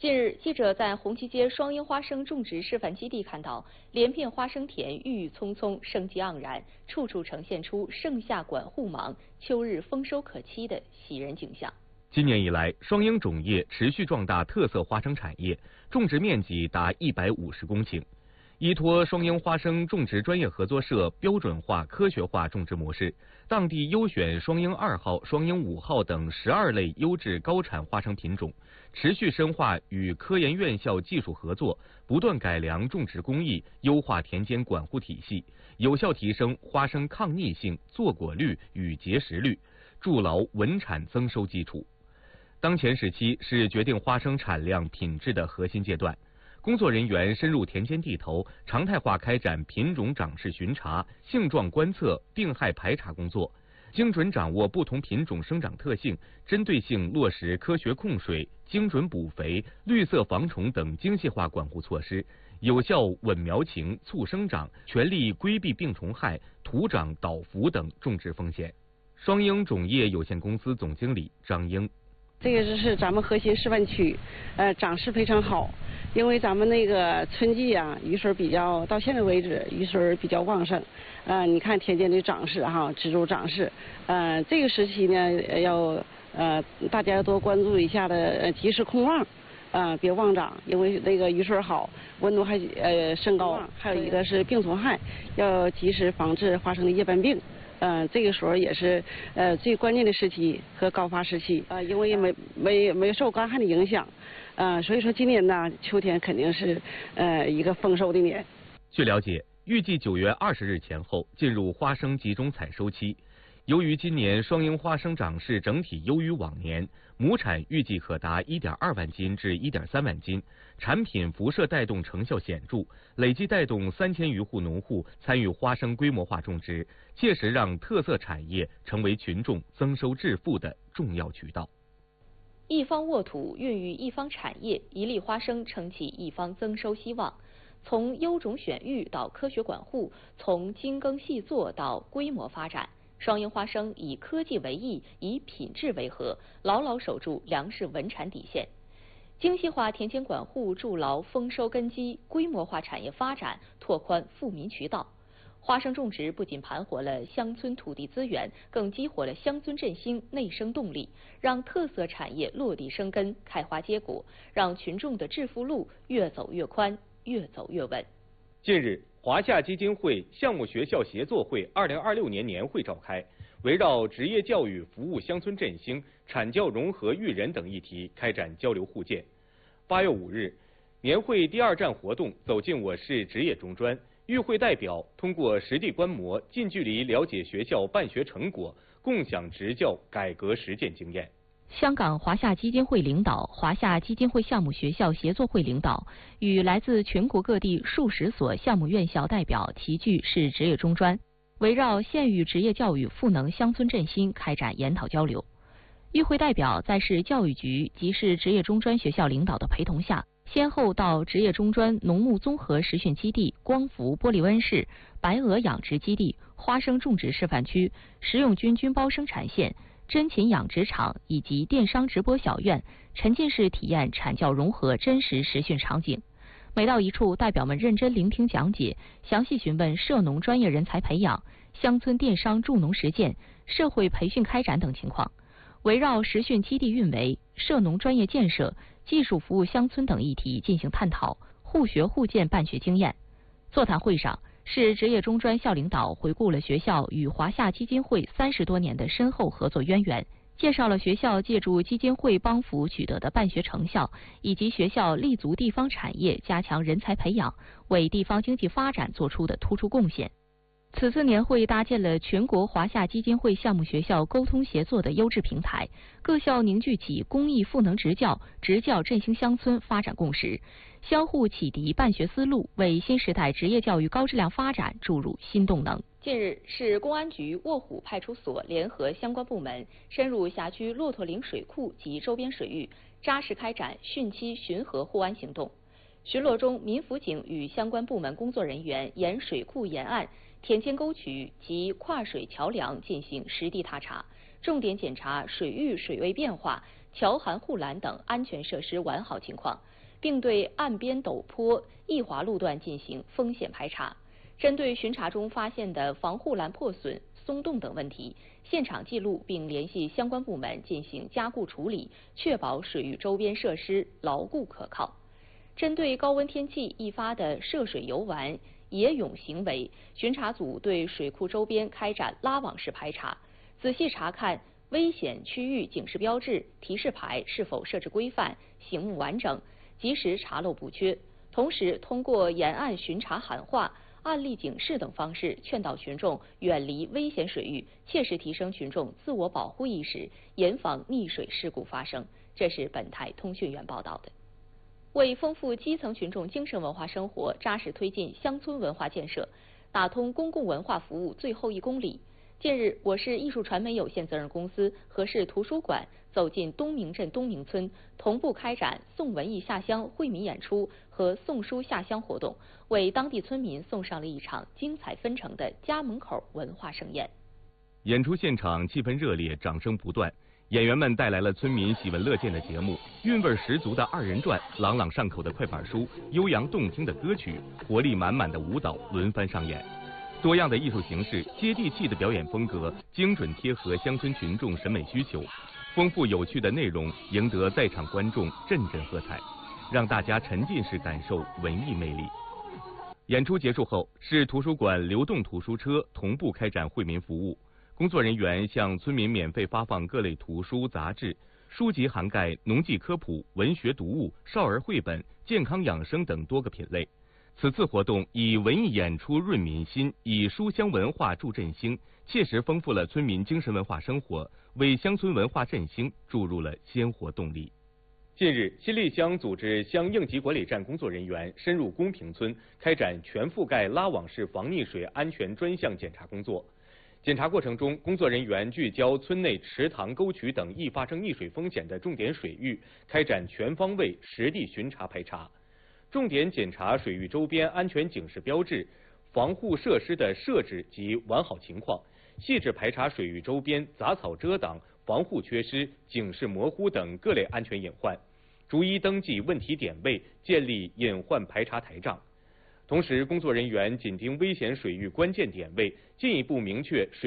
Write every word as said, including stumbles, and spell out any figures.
近日，记者在红旗街双鹰花生种植示范基地看到，连片花生田郁郁葱葱，生机盎然，处处呈现出盛夏管护忙、秋日丰收可期的喜人景象。 今年以来，双鹰种业持续壮大特色花生产业，种植面积达一百五十公顷。依托双鹰花生种植专业合作社标准化、科学化种植模式，当地优选双鹰二号、双鹰五号等十二类优质高产花生品种，持续深化与科研院校技术合作，不断改良种植工艺，优化田间管护体系，有效提升花生抗逆性、坐果率与结实率，筑牢稳产增收基础。当前时期是决定花生产量品质的核心阶段。工作人员深入田间地头，常态化开展品种长势巡查、性状观测、病害排查工作，精准掌握不同品种生长特性，针对性落实科学控水、精准补肥、绿色防虫等精细化管护措施，有效稳苗情、促生长，全力规避病虫害、土长倒伏等种植风险。双鹰种业有限公司总经理张英。 这个就是咱们核心示范区，呃，长势非常好。因为咱们那个春季啊，雨水比较，到现在为止雨水比较旺盛。呃，你看田间的长势哈，植株长势。呃，这个时期呢，要呃大家要多关注一下的，呃，及时控旺，呃，别妄长，因为那个雨水好，温度还呃升高。还有一个是病虫害，要及时防治花生的叶斑病。嗯、呃，这个时候也是呃最关键的时期和高发时期啊、呃，因为没没没受干旱的影响，呃，所以说今年呢秋天肯定是呃一个丰收的年。 据了解，预计九月二十日前后进入花生集中采收期。由于今年双鹰花生长势整体优于往年，亩产预计可达一点二万斤至一点三万斤，产品辐射带动成效显著，累计带动三千余户农户参与花生规模化种植，切实让特色产业成为群众增收致富的重要渠道。 一方沃土孕育一方产业，一粒花生撑起一方增收希望。从优种选育到科学管护，从精耕细作到规模发展。双鹰花生以科技为翼，以品质为核，牢牢守住粮食稳产底线。精细化田间管护筑牢丰收根基，规模化产业发展拓宽富民渠道。花生种植不仅盘活了乡村土地资源，更激活了乡村振兴内生动力，让特色产业落地生根、开花结果，让群众的致富路越走越宽，越走越稳。 近日，华夏基金会项目学校协作会二零二六年年会召开，围绕职业教育服务乡村振兴、产教融合育人等议题开展交流互鉴。八月五日，年会第二站活动走进我市职业中专，与会代表通过实地观摩，近距离了解学校办学成果，共享职教改革实践经验。 香港华夏基金会领导、华夏基金会项目学校协作会领导与来自全国各地数十所项目院校代表齐聚市职业中专，围绕县域职业教育赋能乡村振兴开展研讨交流。与会代表在市教育局及市职业中专学校领导的陪同下，先后到职业中专农牧综合实训基地、光伏玻璃温室、白鹅养殖基地、花生种植示范区、食用菌菌包生产线、真禽养殖场以及电商直播小院，沉浸式体验产教融合真实实训场景。每到一处，代表们认真聆听讲解，详细询问涉农专业人才培养、乡村电商助农实践、社会培训开展等情况，围绕实训基地运维、涉农专业建设、技术服务乡村等议题进行探讨，互学互鉴办学经验。座谈会上，市职业中专校领导回顾了学校与华夏基金会三十多年的深厚合作渊源，介绍了学校借助基金会帮扶取得的办学成效，以及学校立足地方产业、加强人才培养，为地方经济发展做出的突出贡献。此次年会搭建了全国华夏基金会项目学校沟通协作的优质平台，各校凝聚起公益赋能职教、职教振兴乡村发展共识，相互启迪办学思路，为新时代职业教育高质量发展注入新动能。近日，市公安局卧虎派出所联合相关部门，深入辖区骆驼岭水库及周边水域，扎实开展汛期巡河护安行动。巡逻中，民辅警与相关部门工作人员沿水库沿岸、田间沟渠及跨水桥梁进行实地踏查，重点检查水域水位变化， 桥涵护栏等安全设施完好情况，并对岸边陡坡、易滑路段进行风险排查。针对巡查中发现的防护栏破损、松动等问题，现场记录并联系相关部门进行加固处理，确保水域周边设施牢固可靠。针对高温天气易发的涉水游玩、野泳行为，巡查组对水库周边开展拉网式排查，仔细查看危险区域警示标志、提示牌是否设置规范、醒目完整，及时查漏补缺。同时，通过沿岸巡查喊话、案例警示等方式，劝导群众远离危险水域，切实提升群众自我保护意识，严防溺水事故发生。这是本台通讯员报道的。为丰富基层群众精神文化生活，扎实推进乡村文化建设，打通公共文化服务最后一公里。近日，我市艺术传媒有限责任公司和市图书馆走进东明镇东明村，同步开展送文艺下乡惠民演出和送书下乡活动，为当地村民送上了一场精彩纷呈的家门口文化盛宴。 演出现场气氛热烈，掌声不断。演员们带来了村民喜闻乐见的节目，韵味十足的二人转，朗朗上口的快板书，悠扬动听的歌曲，活力满满的舞蹈轮番上演。多样的艺术形式，接地气的表演风格，精准贴合乡村群众审美需求，丰富有趣的内容赢得在场观众阵阵喝彩，让大家沉浸式感受文艺魅力。演出结束后，市图书馆流动图书车同步开展惠民服务。工作人员向村民免费发放各类图书、杂志，书籍涵盖农技科普、文学读物、少儿绘本、健康养生等多个品类。此次活动以文艺演出润民心，以书香文化助振兴，切实丰富了村民精神文化生活，为乡村文化振兴注入了鲜活动力。近日，新立乡组织乡应急管理站工作人员深入公平村，开展全覆盖拉网式防溺水安全专项检查工作。检查过程中，工作人员聚焦村内池塘、沟渠等易发生溺水风险的重点水域，开展全方位实地巡查排查，重点检查水域周边安全警示标志、防护设施的设置及完好情况，细致排查水域周边杂草遮挡、防护缺失、警示模糊等各类安全隐患，逐一登记问题点位，建立隐患排查台账。同时，工作人员紧盯危险水域关键点位，进一步明确水